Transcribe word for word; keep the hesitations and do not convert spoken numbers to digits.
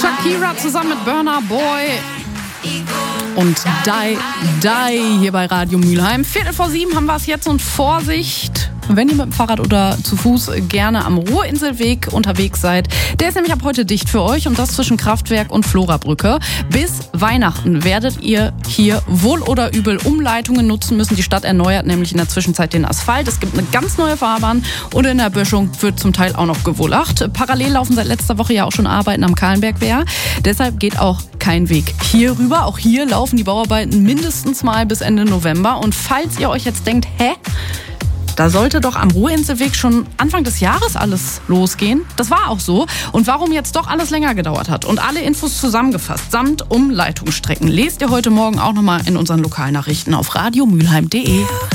Shakira zusammen mit Burna Boy und Die, Die hier bei Radio Mülheim. Viertel vor sieben haben wir es jetzt und Vorsicht, wenn ihr mit dem Fahrrad oder zu Fuß gerne am Ruhrinselweg unterwegs seid. Der ist nämlich ab heute dicht für euch und das zwischen Kraftwerk und Florabrücke. Bis Weihnachten werdet ihr hier wohl oder übel Umleitungen nutzen müssen. Die Stadt erneuert nämlich in der Zwischenzeit den Asphalt. Es gibt eine ganz neue Fahrbahn und in der Böschung wird zum Teil auch noch gewullacht. Parallel laufen seit letzter Woche ja auch schon Arbeiten am Kahlenbergwehr. Deshalb geht auch kein Weg hier rüber. Auch hier laufen die Bauarbeiten mindestens mal bis Ende November. Und falls ihr euch jetzt denkt, hä? Da sollte doch am Ruhrinselweg schon Anfang des Jahres alles losgehen. Das war auch so. Und warum jetzt doch alles länger gedauert hat und alle Infos zusammengefasst samt Umleitungsstrecken lest ihr heute Morgen auch nochmal in unseren Lokalnachrichten auf radiomülheim punkt de.